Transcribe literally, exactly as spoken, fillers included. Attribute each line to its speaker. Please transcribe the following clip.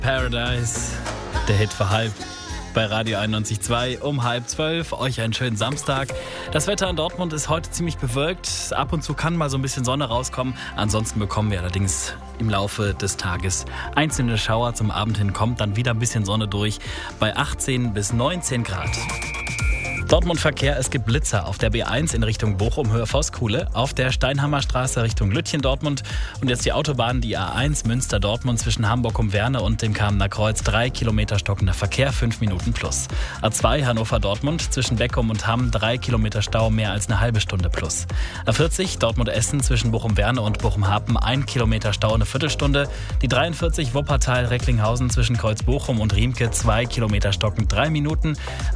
Speaker 1: Paradise, der Hit für halb. Bei Radio einundneunzig Komma zwei um halb zwölf. Euch einen schönen Samstag. Das Wetter in Dortmund ist heute ziemlich bewölkt. Ab und zu kann mal so ein bisschen Sonne rauskommen. Ansonsten bekommen wir allerdings im Laufe des Tages einzelne Schauer. Zum Abend hin kommt dann wieder ein bisschen Sonne durch bei achtzehn bis neunzehn Grad. Dortmund-Verkehr, es gibt Blitzer auf der B eins in Richtung Bochum, Höhe Voskuhle, auf der Steinhammerstraße Richtung Lütchen-Dortmund und jetzt die Autobahn, die A eins Münster-Dortmund zwischen Hamburg-um-Werne und dem Kamener Kreuz, drei Kilometer stockender Verkehr, fünf Minuten plus. A zwei Hannover-Dortmund zwischen Beckum und Hamm, drei Kilometer Stau, mehr als eine halbe Stunde plus. A vierzig Dortmund-Essen zwischen Bochum-Werne und Bochum-Hapen, ein Kilometer Stau, eine Viertelstunde. Die dreiundvierzig Wuppertal-Recklinghausen zwischen Kreuz-Bochum und Riemke, zwei Kilometer stockend, drei Minuten.